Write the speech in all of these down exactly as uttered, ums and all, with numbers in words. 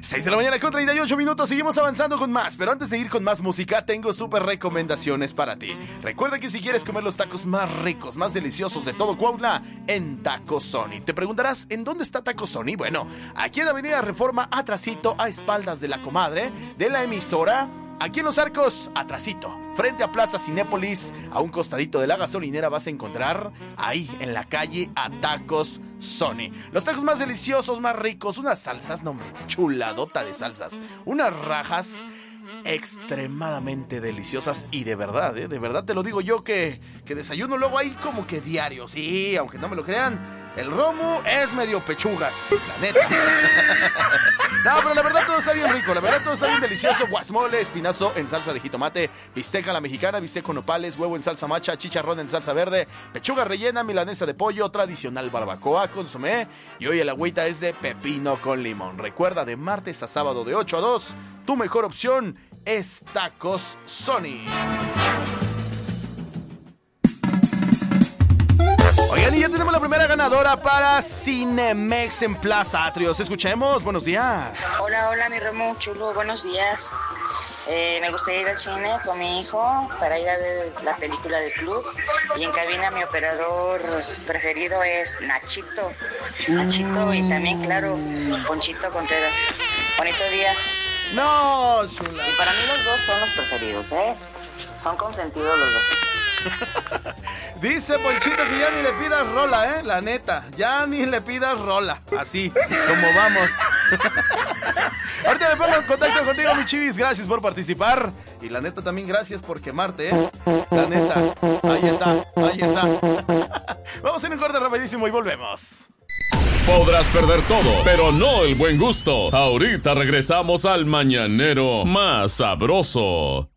seis de la mañana con treinta y ocho minutos, seguimos avanzando con más. Pero antes de ir con más música, tengo súper recomendaciones para ti. Recuerda que si quieres comer los tacos más ricos, más deliciosos de todo Cuautla, en Taco Sony. Te preguntarás, ¿en dónde está Taco Sony? Bueno, aquí en Avenida Reforma, atrasito, a espaldas de la comadre, de la emisora. Aquí en Los Arcos, atrasito, frente a Plaza Cinépolis, a un costadito de la gasolinera, vas a encontrar ahí en la calle a Tacos Sony. Los tacos más deliciosos, más ricos, unas salsas, no hombre, chuladota de salsas, unas rajas extremadamente deliciosas y de verdad, ¿eh? De verdad te lo digo yo que, que desayuno luego ahí como que diario, sí, aunque no me lo crean. El romo es medio pechugas, la neta. No, pero la verdad todo está bien rico, la verdad todo está bien delicioso. Guasmole, espinazo en salsa de jitomate, bisteca a la mexicana, bistec con nopales, huevo en salsa macha, chicharrón en salsa verde, pechuga rellena, milanesa de pollo, tradicional barbacoa, consomé. Y hoy el agüita es de pepino con limón. Recuerda, de martes a sábado de ocho a dos, tu mejor opción es Tacos Sony. Oigan, y ya tenemos la primera ganadora para Cinemex en Plaza Atrios. Escuchemos, buenos días. Hola, hola, mi Remo chulo, buenos días. Eh, me gustaría ir al cine con mi hijo para ir a ver la película de Club. Y en cabina mi operador preferido es Nachito. Nachito y también, claro, Ponchito Contreras. Bonito día. No, chula. Y para mí los dos son los preferidos, ¿eh? Son consentidos los dos. Dice Ponchito que ya ni le pidas rola, ¿eh? La neta, ya ni le pidas rola. Así, como vamos. Ahorita me pongo en contacto contigo, mi chivis. Gracias por participar. Y la neta también gracias por quemarte, ¿eh? La neta, ahí está, ahí está. Vamos a hacer un corte rapidísimo y volvemos. Podrás perder todo, pero no el buen gusto. Ahorita regresamos al mañanero más sabroso.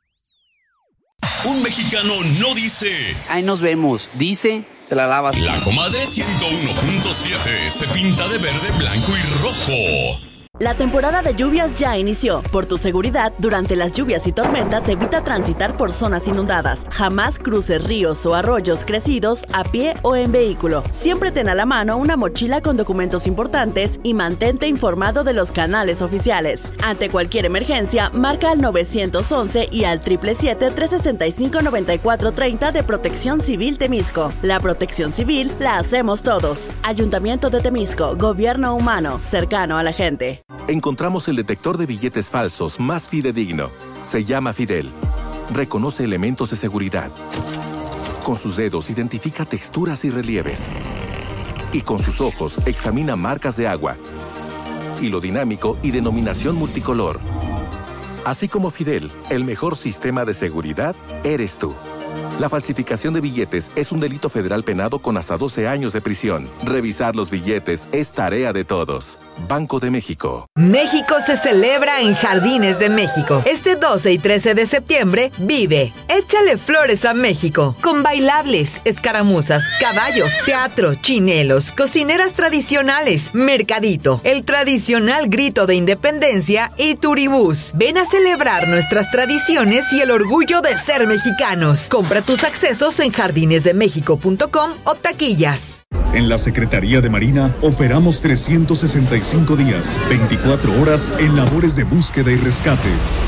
Un mexicano no dice ahí nos vemos, dice te la lavas. La comadre ciento uno punto siete se pinta de verde, blanco y rojo. La temporada de lluvias ya inició. Por tu seguridad, durante las lluvias y tormentas, evita transitar por zonas inundadas. Jamás cruces ríos o arroyos crecidos a pie o en vehículo. Siempre ten a la mano una mochila con documentos importantes y mantente informado de los canales oficiales. Ante cualquier emergencia, marca al nueve once y al siete siete siete, tres seis cinco, nueve cuatro tres cero de Protección Civil Temisco. La protección civil la hacemos todos. Ayuntamiento de Temisco, gobierno humano, cercano a la gente. Encontramos el detector de billetes falsos más fidedigno. Se llama Fidel. Reconoce elementos de seguridad. Con sus dedos identifica texturas y relieves. Y con sus ojos examina marcas de agua. Hilo dinámico y denominación multicolor. Así como Fidel, el mejor sistema de seguridad eres tú. La falsificación de billetes es un delito federal penado con hasta doce años de prisión. Revisar los billetes es tarea de todos. Banco de México. México se celebra en Jardines de México. Este doce y trece de septiembre, vive. Échale flores a México. Con bailables, escaramuzas, caballos, teatro, chinelos, cocineras tradicionales, mercadito, el tradicional grito de independencia y turibús. Ven a celebrar nuestras tradiciones y el orgullo de ser mexicanos. Compra tus accesos en jardines de méxico punto com o taquillas. En la Secretaría de Marina operamos trescientos sesenta y cinco días, veinticuatro horas en labores de búsqueda y rescate.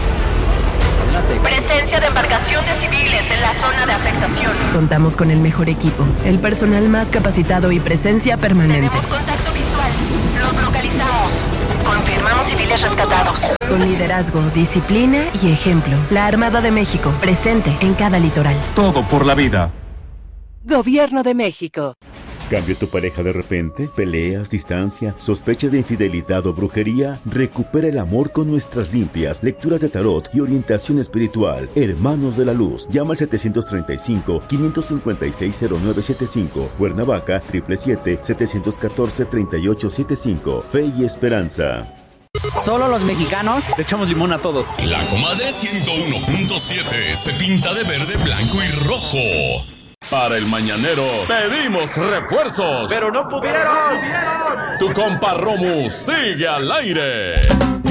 Presencia de embarcaciones civiles en la zona de afectación. Contamos con el mejor equipo, el personal más capacitado y presencia permanente. Tenemos contacto visual. Los localizamos. Confirmamos civiles rescatados. Con liderazgo, disciplina y ejemplo. La Armada de México, presente en cada litoral. Todo por la vida. Gobierno de México. ¿Cambia tu pareja de repente? ¿Peleas, distancia, sospecha de infidelidad o brujería? Recupera el amor con nuestras limpias, lecturas de tarot y orientación espiritual. Hermanos de la Luz. Llama al setecientos treinta y cinco, quinientos cincuenta y seis, cero nueve setenta y cinco. Cuernavaca, siete siete siete, siete uno cuatro, treinta y ocho setenta y cinco. Fe y esperanza. Solo los mexicanos le echamos limón a todo. La comadre ciento uno punto siete se pinta de verde, blanco y rojo. Para el mañanero pedimos refuerzos, pero no pudieron. Tu compa Romu sigue al aire.